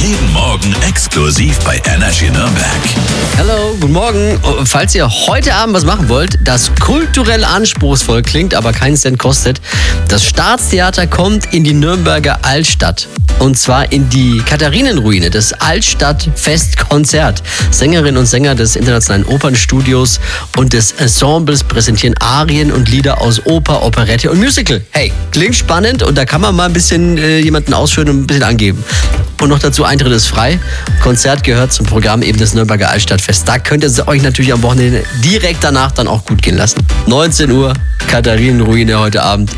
Jeden Morgen exklusiv bei Energy Nürnberg. Hallo, guten Morgen. Falls ihr heute Abend was machen wollt, das kulturell anspruchsvoll klingt, aber keinen Cent kostet, das Staatstheater kommt in die Nürnberger Altstadt. Und zwar in die Katharinenruine, das Altstadtfestkonzert. Sängerinnen und Sänger des Internationalen Opernstudios und des Ensembles präsentieren Arien und Lieder aus Oper, Operette und Musical. Hey, klingt spannend und da kann man mal ein bisschen jemanden ausführen und ein bisschen angeben. Und noch dazu, Eintritt ist frei. Konzert gehört zum Programm eben des Nürnberger Altstadtfest. Da könnt ihr euch natürlich am Wochenende direkt danach dann auch gut gehen lassen. 19 Uhr, Katharinenruine heute Abend.